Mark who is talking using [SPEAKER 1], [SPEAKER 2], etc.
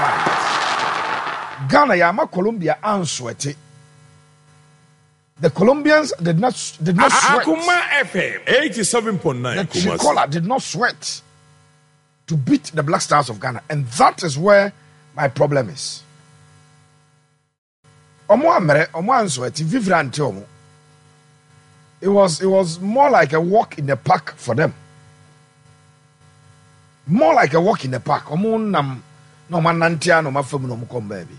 [SPEAKER 1] fight. Ghana Yama Colombia answered. The Colombians did not sweat.
[SPEAKER 2] Akuma FM 87.9.
[SPEAKER 1] The Tricolor did not sweat to beat the Black Stars of Ghana, and that is where my problem is. It was more like a walk in the park for them. More like a walk in the park. No man nantia no ma fam no come baby.